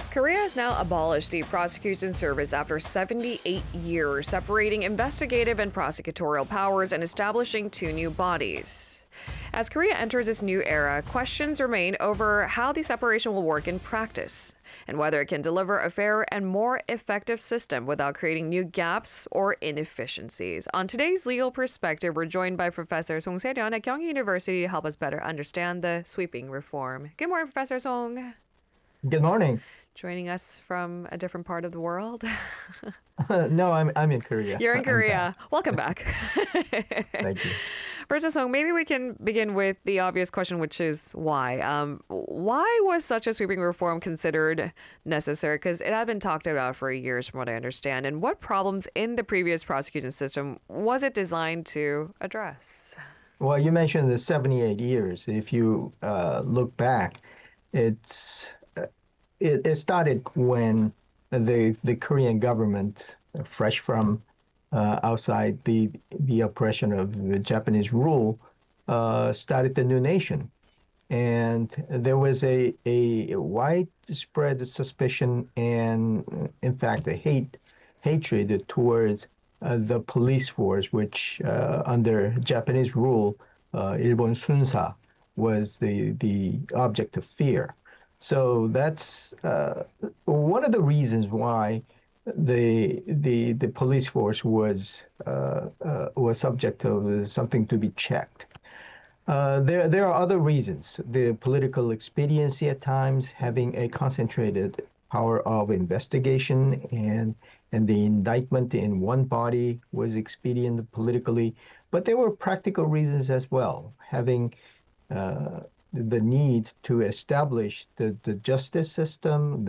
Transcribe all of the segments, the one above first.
Korea has now abolished the prosecution service after 78 years, separating investigative and prosecutorial powers and establishing two new bodies. As Korea enters its new era, questions remain over how the separation will work in practice and whether it can deliver a fairer and more effective system without creating new gaps or inefficiencies. On today's Legal Perspective, we're joined by Professor Song Se-ryun at Kyung University to help us better understand the sweeping reform. Good morning, Professor Song. Good morning. Joining us from a different part of the world. No, I'm in Korea. You're in Korea. Welcome back. Thank you. Professor Song, maybe we can begin with the obvious question, which is why? Why was such a sweeping reform considered necessary? Because it had been talked about for years, from what I understand. And what problems in the previous prosecution system was it designed to address? Well, you mentioned the 78 years. If you look back, it started when the Korean government, fresh from outside the oppression of the Japanese rule, started the new nation. And there was a widespread suspicion and, in fact, a hatred towards the police force, which under Japanese rule, Ilbon Sunsa was the object of fear. So that's one of the reasons why the police force was subject to something to be checked. There are other reasons. The political expediency at times, having a concentrated power of investigation and the indictment in one body was expedient politically. But there were practical reasons as well, having the need to establish the justice system,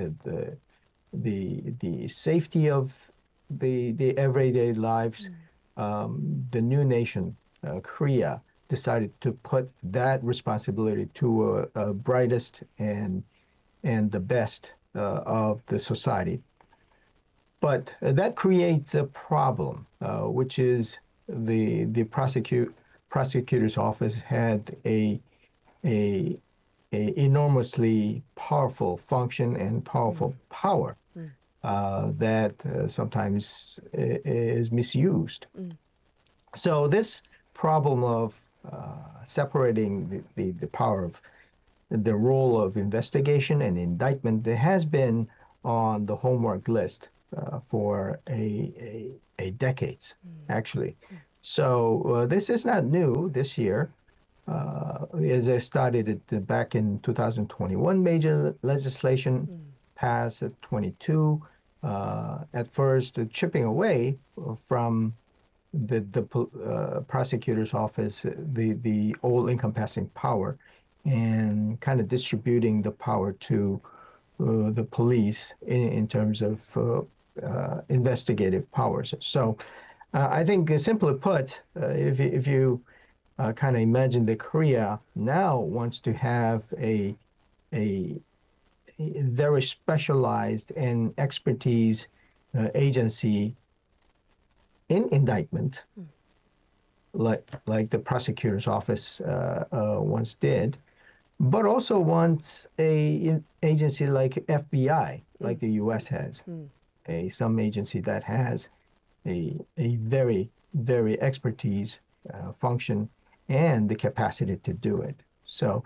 the safety of the everyday lives. The new nation, Korea, decided to put that responsibility to a brightest and the best of the society. But that creates a problem, which is the prosecutor's office had a enormously powerful function and powerful power that sometimes is misused. So this problem of separating the power of the role of investigation and indictment has been on the homework list for a decades, actually. So this is not new this year. As I started it back in 2021, major legislation passed at 22. At first, chipping away from the prosecutor's office, the all-encompassing power, and kind of distributing the power to the police in terms of investigative powers. So I think, simply put, if you kind of imagine that Korea now wants to have a very specialized and expertise agency in indictment, like the prosecutor's office once did, but also wants a agency like FBI, like the U.S. has, some agency that has a very, very expertise function and the capacity to do it. So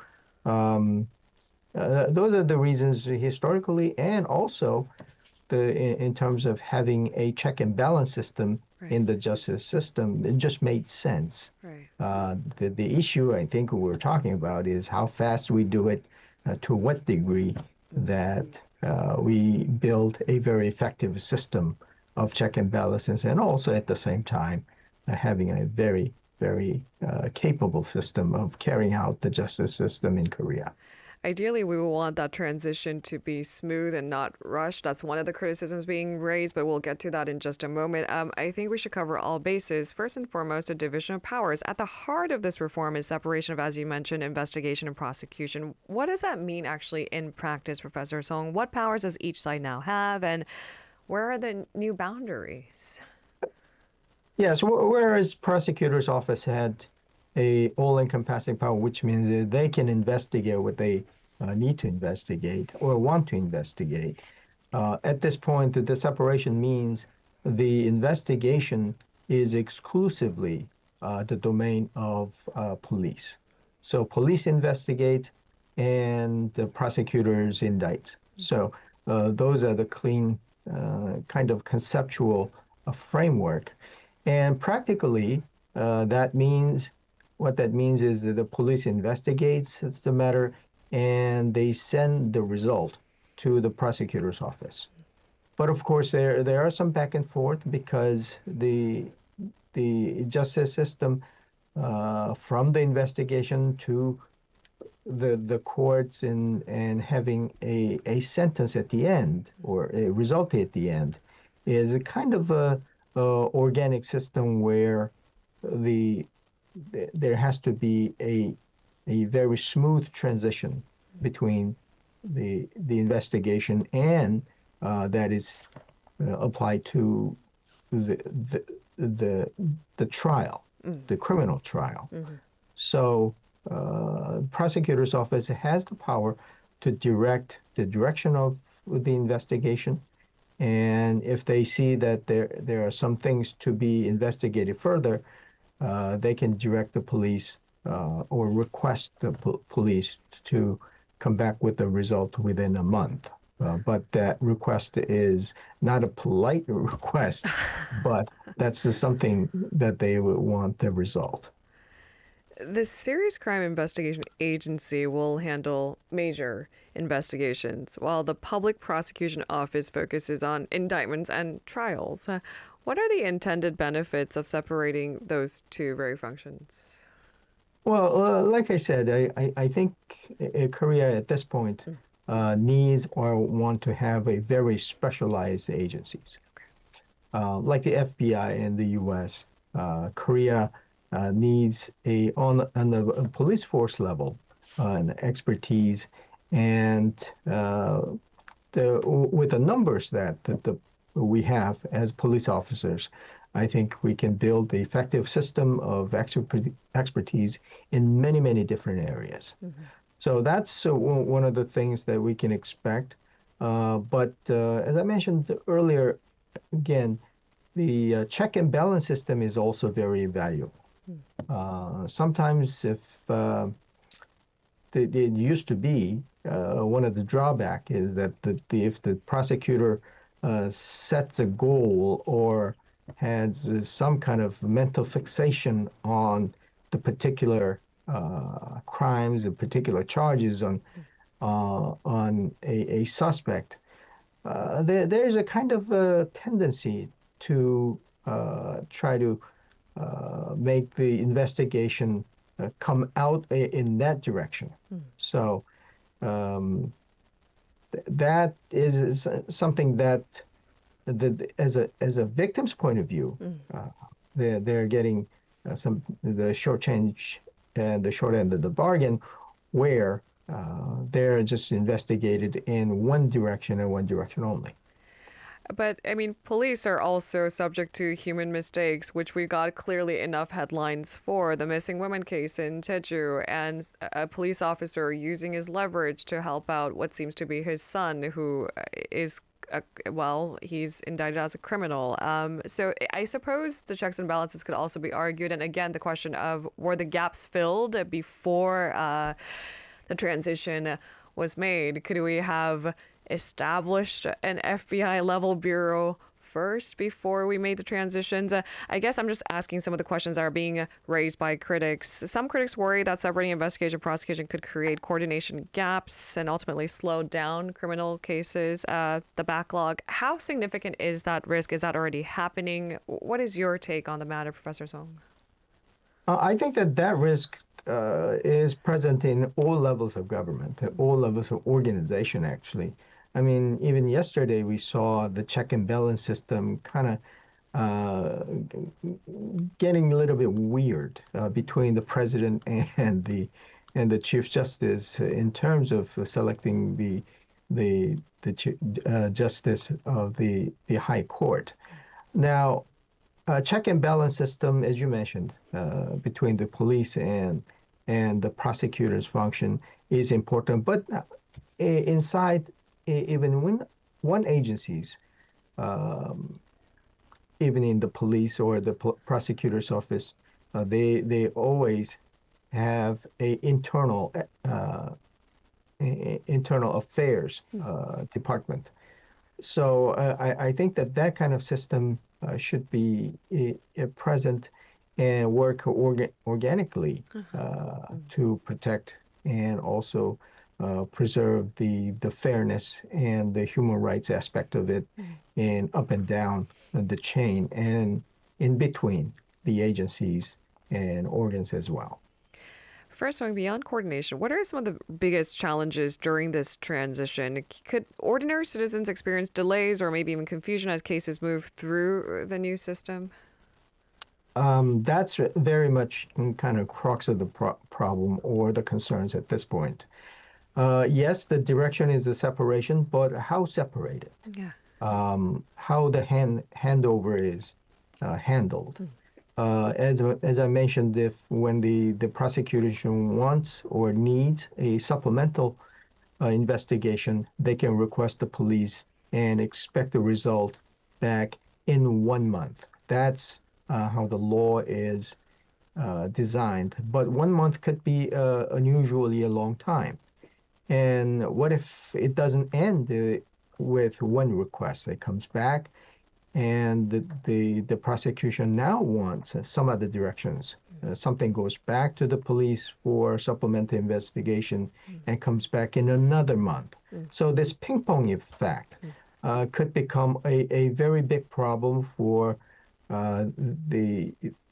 those are the reasons historically, and also in terms of having a check and balance system in the justice system. It just made sense. The issue I think we're talking about is how fast we do it, to what degree that we build a very effective system of check and balances, and also at the same time having a very capable system of carrying out the justice system in Korea. Ideally, we will want that transition to be smooth and not rushed. That's one of the criticisms being raised, but we'll get to that in just a moment. I think we should cover all bases. First and foremost, a division of powers. At the heart of this reform is separation of, as you mentioned, investigation and prosecution. What does that mean actually in practice, Professor Song? What powers does each side now have, and where are the new boundaries? Yes, whereas prosecutor's office had a all-encompassing power, which means that they can investigate what they need to investigate or want to investigate. At this point, the separation means the investigation is exclusively the domain of police. So police investigate and the prosecutors indict. So those are the clean kind of conceptual framework. And practically, what that means is that the police investigates the matter and they send the result to the prosecutor's office. But of course, there are some back and forth because the justice system, from the investigation to the courts and having a sentence at the end or a result at the end, is a kind of a organic system where there has to be a very smooth transition between the investigation and that is applied to the trial, the criminal trial. So prosecutor's office has the power to direct the direction of the investigation, and if they see that there are some things to be investigated further, they can direct the police or request the police to come back with the result within a month. But that request is not a polite request, but that's just something that they would want the result. The Serious Crime Investigation Agency will handle major investigations, while the Public Prosecution Office focuses on indictments and trials. What are the intended benefits of separating those two very functions? Well, like I said, I think Korea at this point needs or want to have a very specialized agencies. Like the FBI in the U.S., Korea needs on the police force level an expertise, and with the numbers that we have as police officers, I think we can build an effective system of expertise in many, many different areas. So that's one of the things that we can expect. But as I mentioned earlier, again, the check and balance system is also very valuable. Sometimes if it used to be, one of the drawback is that if the prosecutor sets a goal or has some kind of mental fixation on the particular crimes and particular charges on a suspect, there's a kind of a tendency to try to make the investigation come out in that direction. So that is something that as a victim's point of view, they're getting the short change and the short end of the bargain, where they're just investigated in one direction and one direction only. But, I mean, police are also subject to human mistakes, which we got clearly enough headlines for. The missing women case in Jeju, and a police officer using his leverage to help out what seems to be his son, who is, he's indicted as a criminal. So I suppose the checks and balances could also be argued. And again, the question of, were the gaps filled before the transition was made? Could we have established an FBI level bureau first before we made the transitions? I guess I'm just asking some of the questions that are being raised by critics. Some critics worry that separating investigation and prosecution could create coordination gaps and ultimately slow down criminal cases, the backlog. How significant is that risk? Is that already happening? What is your take on the matter, Professor Song? I think that risk is present in all levels of government, at all levels of organization, actually. I mean, even yesterday we saw the check and balance system kind of getting a little bit weird between the president and the chief justice in terms of selecting the justice of the high court. Now, check and balance system, as you mentioned, between the police and the prosecutor's function is important, but inside, even one agencies, even in the police or the prosecutor's office, they always have a internal affairs department. So I think that that kind of system should be present and work organically to protect and also preserve the fairness and the human rights aspect of it, and up and down the chain and in between the agencies and organs as well. First one, beyond coordination, what are some of the biggest challenges during this transition? Could ordinary citizens experience delays or maybe even confusion as cases move through the new system? That's very much kind of crux of the problem or the concerns at this point. Yes, the direction is the separation, but how separated? Yeah. How the handover is handled. As I mentioned, if when the prosecution wants or needs a supplemental investigation, they can request the police and expect the result back in 1 month. That's how the law is designed. But 1 month could be unusually a long time. And what if it doesn't end with one request? It comes back, and the prosecution now wants some other directions. Something goes back to the police for supplemental investigation and comes back in another month. So this ping pong effect could become a very big problem for the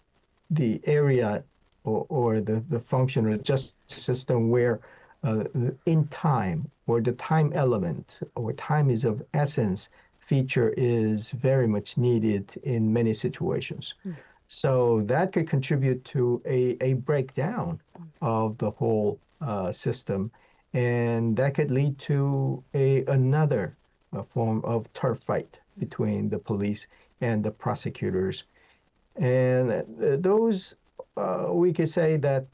area or the function or justice system where in time, or the time element, or time is of essence, feature is very much needed in many situations. So that could contribute to a breakdown of the whole system, and that could lead to another form of turf fight between the police and the prosecutors. And those, we could say that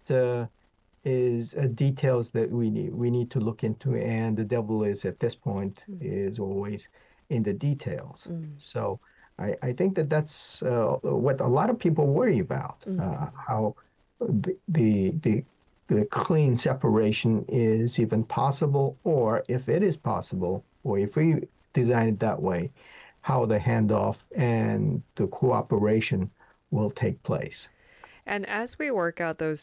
is details that we need to look into, and the devil is at this point is always in the details. So I think that that's what a lot of people worry about, how the clean separation is even possible, or if it is possible, or if we design it that way, how the handoff and the cooperation will take place. And as we work out those